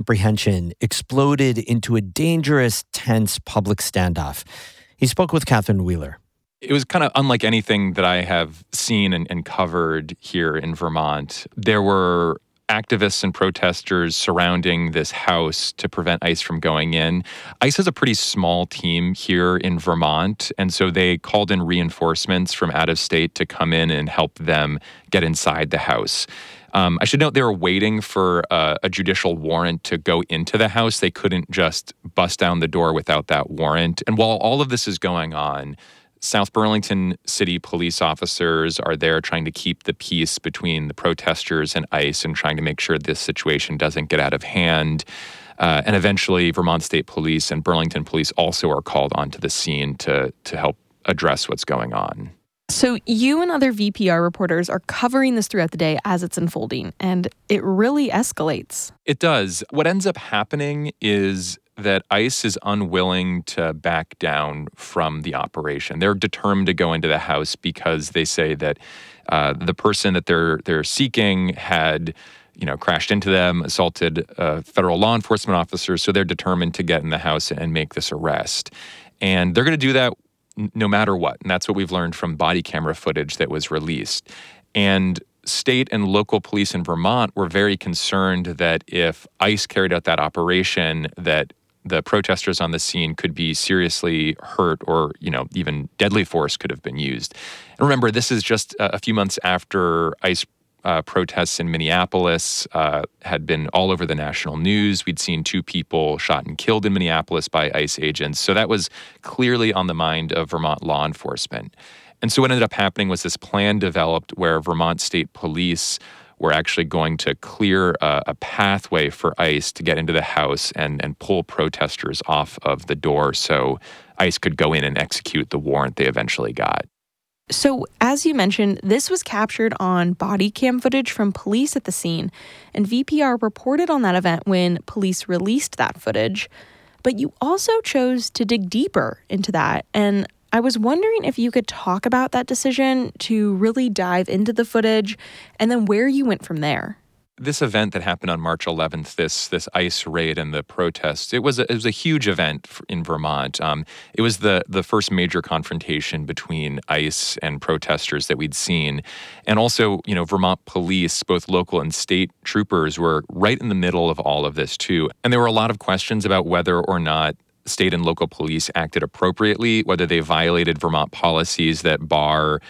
misapprehension exploded into a dangerous, tense public standoff. He spoke with Catherine Wheeler. It was kind of unlike anything that I have seen and covered here in Vermont. There were activists and protesters surrounding this house to prevent ICE from going in. ICE has a pretty small team here in Vermont, and so they called in reinforcements from out of state to come in and help them get inside the house. I should note they were waiting for a judicial warrant to go into the house. They couldn't just bust down the door without that warrant. And while all of this is going on, South Burlington City police officers are there trying to keep the peace between the protesters and ICE and trying to make sure this situation doesn't get out of hand. And eventually, Vermont State Police and Burlington Police also are called onto the scene to help address what's going on. So you and other VPR reporters are covering this throughout the day as it's unfolding, and it really escalates. It does. What ends up happening is that ICE is unwilling to back down from the operation. They're determined to go into the house because they say that the person that they're seeking had, crashed into them, assaulted federal law enforcement officers. So they're determined to get in the house and make this arrest. And they're going to do that no matter what. And that's what we've learned from body camera footage that was released. And state and local police in Vermont were very concerned that if ICE carried out that operation, that the protesters on the scene could be seriously hurt or, even deadly force could have been used. And remember, this is just a few months after ICE protests in Minneapolis had been all over the national news. We'd seen 2 people shot and killed in Minneapolis by ICE agents. So that was clearly on the mind of Vermont law enforcement. And so what ended up happening was this plan developed where Vermont State Police were actually going to clear a pathway for ICE to get into the house and pull protesters off of the door so ICE could go in and execute the warrant they eventually got. So, as you mentioned, this was captured on body cam footage from police at the scene, and VPR reported on that event when police released that footage. But you also chose to dig deeper into that, and I was wondering if you could talk about that decision to really dive into the footage and then where you went from there. This event that happened on March 11th, this ICE raid and the protests, it was a huge event in Vermont. It was the first major confrontation between ICE and protesters that we'd seen. And also, Vermont police, both local and state troopers, were right in the middle of all of this too. And there were a lot of questions about whether or not state and local police acted appropriately, whether they violated Vermont policies that bar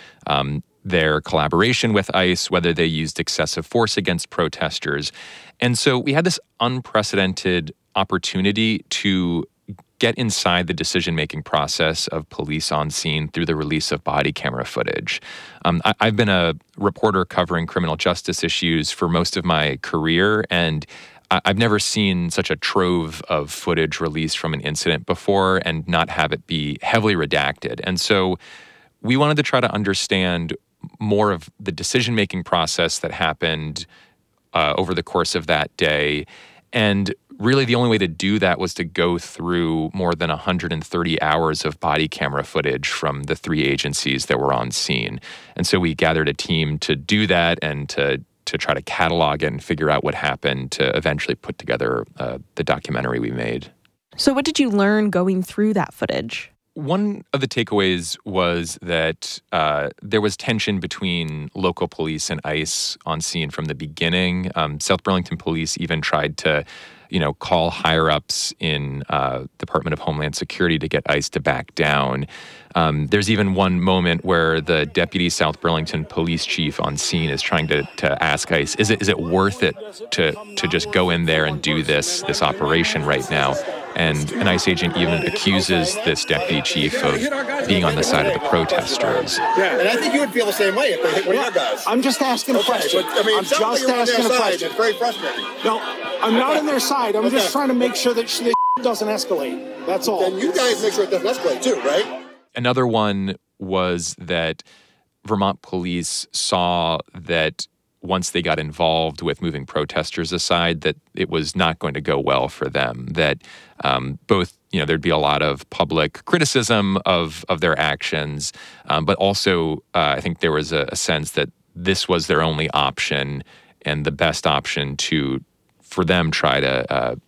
their collaboration with ICE, whether they used excessive force against protesters. And so we had this unprecedented opportunity to get inside the decision-making process of police on scene through the release of body camera footage. I've been a reporter covering criminal justice issues for most of my career, and I've never seen such a trove of footage released from an incident before and not have it be heavily redacted. And so we wanted to try to understand more of the decision-making process that happened over the course of that day. And really the only way to do that was to go through more than 130 hours of body camera footage from the 3 agencies that were on scene. And so we gathered a team to do that and to try to catalog it and figure out what happened to eventually put together the documentary we made. So what did you learn going through that footage? One of the takeaways was that there was tension between local police and ICE on scene from the beginning. South Burlington Police even tried to, call higher-ups in Department of Homeland Security to get ICE to back down. There's even one moment where the deputy South Burlington police chief on scene is trying to ask ICE, is it worth it to just go in there and do this operation right now? And an ICE agent even accuses this deputy chief of being on the side of the protesters. Yeah, and I think you would feel the same way if they hit one of your guys. I'm just asking a question. But, I'm just asking a question. It's very frustrating. No, I'm not on their side. I'm just trying to make sure that this doesn't escalate. That's all. And you guys make sure it doesn't escalate too, right? Another one was that Vermont police saw that once they got involved with moving protesters aside, that it was not going to go well for them. That both, there'd be a lot of public criticism of their actions, but also I think there was a sense that this was their only option and the best option for them try to